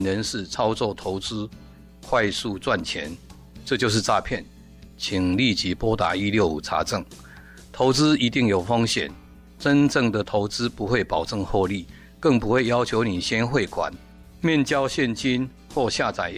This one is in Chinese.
人士操作投资，快速赚钱，这就是诈骗。请立即拨打165查证。投资一定有风险，真正的投资不会保证获利，更不会要求你先汇款、面交现金或下载